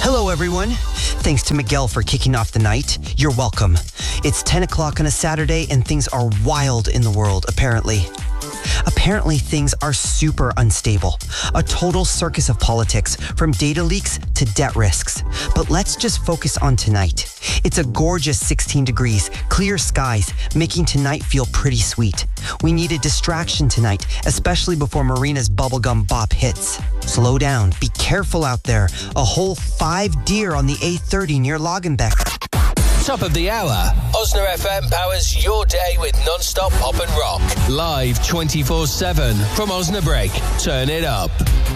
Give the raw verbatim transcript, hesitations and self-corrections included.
Hello, everyone. Thanks to Miguel for kicking off the night. You're welcome. It's ten o'clock on a Saturday and things are wild in the world, apparently. Apparently, things are super unstable. A total circus of politics, from data leaks to debt risks. But let's just focus on tonight. It's a gorgeous sixteen degrees, clear skies, making tonight feel pretty sweet. We need a distraction tonight, especially before Marina's bubblegum bop hits. Slow down, be careful out there. A whole five deer on the A thirty near Lagenbeck. Top of the hour. Osna F M powers your day with non-stop pop and rock. Live twenty-four seven from Osnabrück. Turn it up.